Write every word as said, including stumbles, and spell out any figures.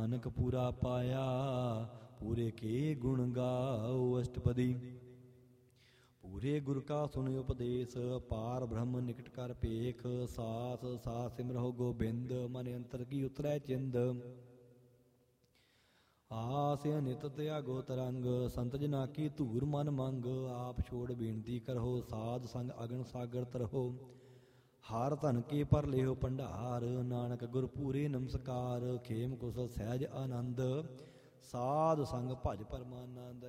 ਨਾਨਕ ਪੂਰਾ ਪਾਇਆ, ਪੂਰੇ ਕੇ ਗੁਣ ਗਾਓ ਅਸ਼ਟਪਦੀ। ਪੂਰੇ ਗੁਰ ਕਾ ਸੁਣ ਉਪਦੇਸ਼, ਪਾਰ ਬ੍ਰਹਮ ਨਿਕਟ ਕਰ ਭੇਖ। ਸਾਸ ਸਾਸ ਸਿਮਰਹੁ ਗੋਬਿੰਦ, ਮਨ ਅੰਤਰ ਕੀ ਉਤਰੈ ਚਿੰਦ। ਆਸ ਨਿਤ ਤਿਆਗੋ ਤਰੰਗ, ਸੰਤ ਜਨਾ ਕੀ ਧੂਰ ਮਨ ਮੰਗ। ਆਪ ਛੋੜ ਬੇਨਤੀ ਕਰਹੁ, ਸਾਧ ਸੰਗ ਅਗਨ ਸਾਗਰ ਤਰਹੁ। ਹਰ ਧਨ ਕੇ ਪਰ ਲਿਓ ਭੰਡਾਰ, ਨਾਨਕ ਗੁਰ ਪੂਰੇ ਨਮਸਕਾਰ। ਖੇਮ ਕੁਸਲ ਸਹਿਜ ਆਨੰਦ, ਸਾਧ ਸੰਗ ਭਜ ਪਰਮਾਨੰਦ।